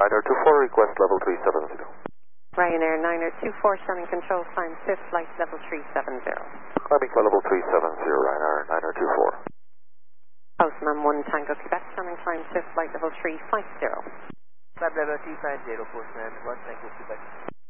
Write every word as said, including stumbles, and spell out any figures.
Ryanair two four, request level three seven zero. Ryanair nine zero two four, standing control, climb fifth, flight level three seven zero. Climbing level three seven zero, Ryanair nine zero two four. Postman one Tango Quebec, standing climb fifth, flight level three five zero. Climb level three five zero, Postman one Tango Quebec.